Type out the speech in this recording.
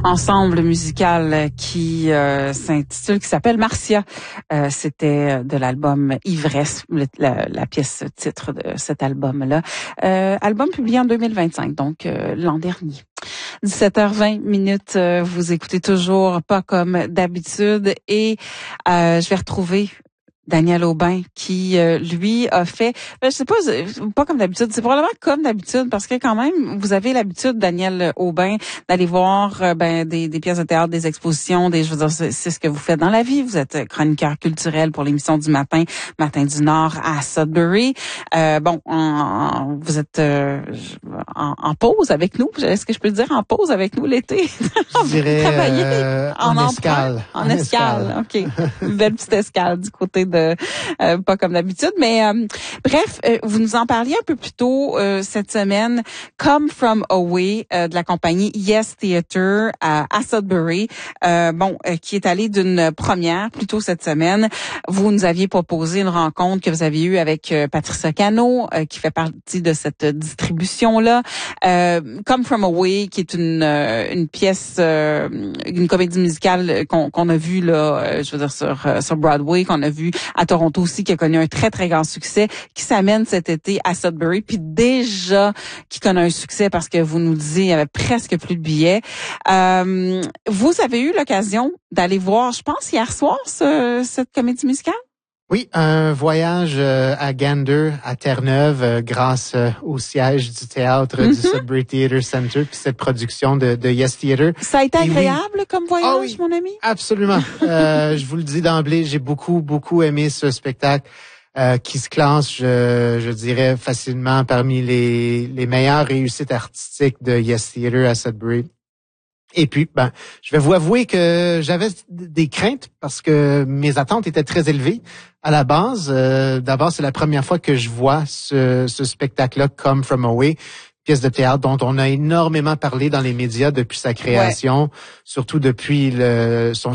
ensemble musical qui s'appelle Marcia. C'était de l'album Ivresse, la pièce titre de cet album-là. Album publié en 2025, donc l'an dernier. 17h20, vous écoutez toujours Pas comme d'habitude et je vais retrouver Daniel Aubin qui lui a fait, je sais pas comme d'habitude, c'est probablement comme d'habitude parce que quand même vous avez l'habitude, Daniel Aubin, d'aller voir des pièces de théâtre, des expositions, je veux dire c'est ce que vous faites dans la vie. Vous êtes chroniqueur culturel pour l'émission du matin du Nord à Sudbury. Vous êtes en pause avec nous. Est-ce que je peux dire en pause avec nous l'été? Je dirais en escale. En escale, OK. Une belle petite escale du côté de pas comme d'habitude, mais bref, vous nous en parliez un peu plus tôt cette semaine, Come From Away de la compagnie Yes Theatre à Sudbury, qui est allée d'une première plus tôt cette semaine. Vous nous aviez proposé une rencontre que vous aviez eue avec Patricia Cano, qui fait partie de cette distribution-là. Come From Away, qui est une pièce, une comédie musicale qu'on a vue là, je veux dire sur Broadway, qu'on a vu à Toronto aussi, qui a connu un très, très grand succès, qui s'amène cet été à Sudbury, puis déjà qui connaît un succès parce que vous nous disiez il y avait presque plus de billets. Vous avez eu l'occasion d'aller voir, je pense, hier soir, cette comédie musicale? Oui, un voyage à Gander, à Terre-Neuve, grâce au siège du théâtre du Sudbury Theatre Center, puis cette production de Yes Theatre. Ça a été agréable comme voyage, mon ami? Absolument. Je vous le dis d'emblée, j'ai beaucoup, beaucoup aimé ce spectacle qui se classe, je dirais, facilement parmi les meilleures réussites artistiques de Yes Theatre à Sudbury. Et puis, je vais vous avouer que j'avais des craintes parce que mes attentes étaient très élevées à la base. D'abord, c'est la première fois que je vois ce spectacle-là, Come From Away, pièce de théâtre dont on a énormément parlé dans les médias depuis sa création, surtout depuis son